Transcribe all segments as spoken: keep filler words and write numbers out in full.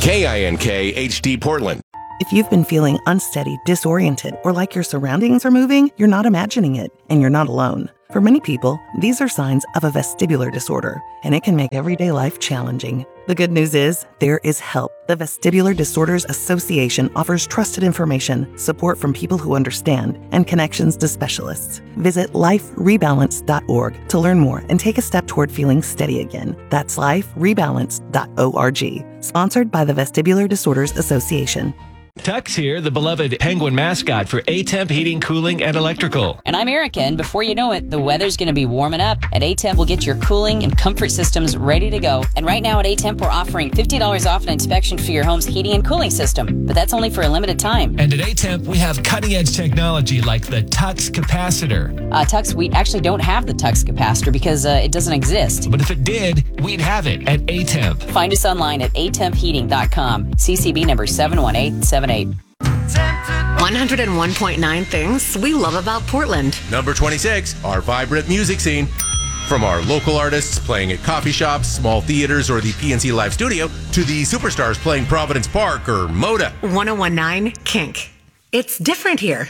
K I N K H D Portland. If you've been feeling unsteady, disoriented, or like your surroundings are moving, you're not imagining it, and you're not alone. For many people, these are signs of a vestibular disorder, and it can make everyday life challenging. The good news is, there is help. The Vestibular Disorders Association offers trusted information, support from people who understand, and connections to specialists. Visit life rebalance dot org to learn more and take a step toward feeling steady again. That's life rebalance dot org. Sponsored by the Vestibular Disorders Association. Tux here, the beloved Penguin mascot for A-Temp Heating, Cooling, and Electrical. And I'm Erica, and before you know it, the weather's going to be warming up. At A-Temp, we'll get your cooling and comfort systems ready to go. And right now at A-Temp, we're offering fifty dollars off an inspection for your home's heating and cooling system. But that's only for a limited time. And at A-Temp, we have cutting-edge technology like the Tux capacitor. Uh, Tux, we actually don't have the Tux capacitor because uh, it doesn't exist. But if it did, we'd have it at A-Temp. Find us online at a temp heating dot com. C C B number seven one eight seven eight. one oh one point nine things we love about Portland. Number twenty-six, our vibrant music scene. From our local artists playing at coffee shops, small theaters, or the P N C Live Studio, to the superstars playing Providence Park or Moda. one oh one point nine Kink. It's different here.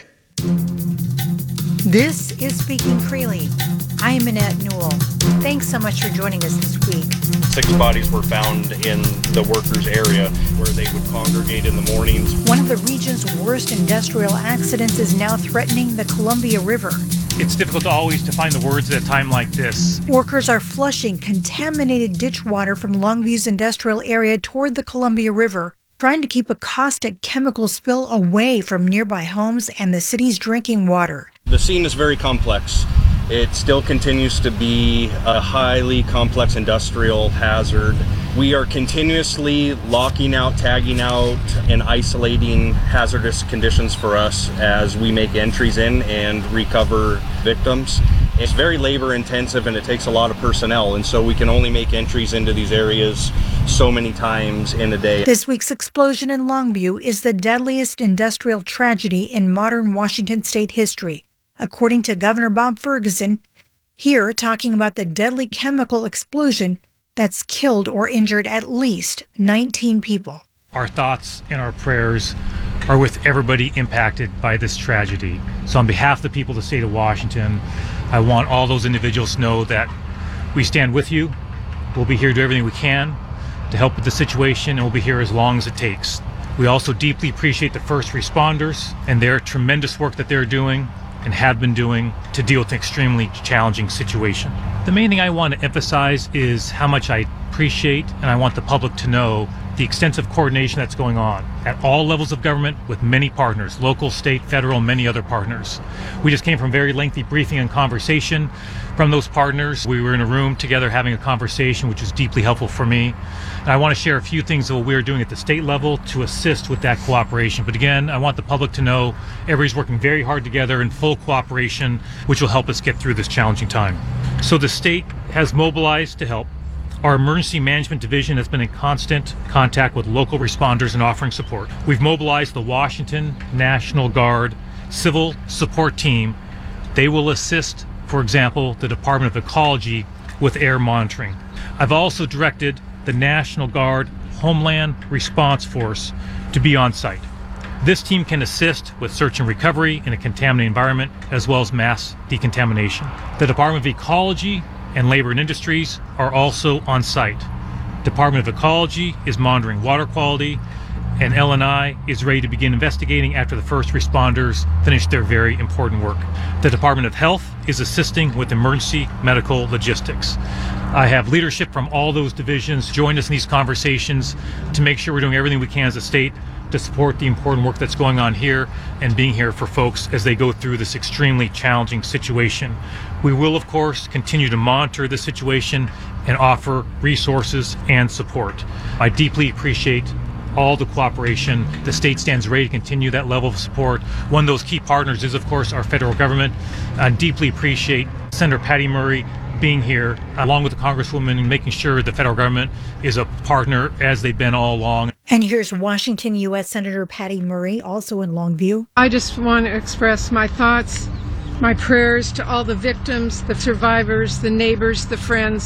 This is Speaking Freely. I am Annette Newell. Thanks so much for joining us this week. Six bodies were found in the workers' area where they would congregate in the mornings. One of the region's worst industrial accidents is now threatening the Columbia River. It's difficult to always to find the words at a time like this. Workers are flushing contaminated ditch water from Longview's industrial area toward the Columbia River, trying to keep a caustic chemical spill away from nearby homes and the city's drinking water. The scene is very complex. It still continues to be a highly complex industrial hazard. We are continuously locking out, tagging out, and isolating hazardous conditions for us as we make entries in and recover victims. It's very labor intensive and it takes a lot of personnel, and so we can only make entries into these areas so many times in a day. This week's explosion in Longview is the deadliest industrial tragedy in modern Washington state history, according to Governor Bob Ferguson, here talking about the deadly chemical explosion that's killed or injured at least nineteen people. Our thoughts and our prayers are with everybody impacted by this tragedy. So on behalf of the people of the state of Washington, I want all those individuals to know that we stand with you. We'll be here to do everything we can to help with the situation, and we'll be here as long as it takes. We also deeply appreciate the first responders and their tremendous work that they're doing and have been doing to deal with an extremely challenging situation. The main thing I want to emphasize is how much I appreciate, and I want the public to know, the extensive coordination that's going on at all levels of government with many partners, local, state, federal, and many other partners. We just came from very lengthy briefing and conversation from those partners. We were in a room together having a conversation, which was deeply helpful for me. And I want to share a few things that we're doing at the state level to assist with that cooperation. But again, I want the public to know everybody's working very hard together in full cooperation, which will help us get through this challenging time. So the state has mobilized to help. Our emergency management division has been in constant contact with local responders and offering support. We've mobilized the Washington National Guard Civil Support Team. They will assist, for example, the Department of Ecology with air monitoring. I've also directed the National Guard Homeland Response Force to be on site. This team can assist with search and recovery in a contaminated environment, as well as mass decontamination. The Department of Ecology and Labor and Industries are also on site. Department of Ecology is monitoring water quality, and L and I is ready to begin investigating after the first responders finish their very important work. The Department of Health is assisting with emergency medical logistics. I have leadership from all those divisions join us in these conversations to make sure we're doing everything we can as a state to support the important work that's going on here and being here for folks as they go through this extremely challenging situation. We will, of course, continue to monitor the situation and offer resources and support. I deeply appreciate all the cooperation. The state stands ready to continue that level of support. One of those key partners is, of course, our federal government. I deeply appreciate Senator Patty Murray being here, along with the Congresswoman, and making sure the federal government is a partner as they've been all along. And here's Washington U S Senator Patty Murray, also in Longview. I just want to express my thoughts, my prayers to all the victims, the survivors, the neighbors, the friends,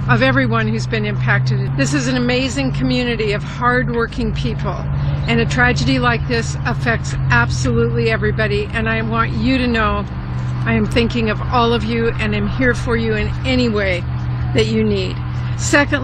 of everyone who's been impacted. This is an amazing community of hardworking people, and a tragedy like this affects absolutely everybody, and I want you to know I am thinking of all of you and am here for you in any way that you need. Secondly,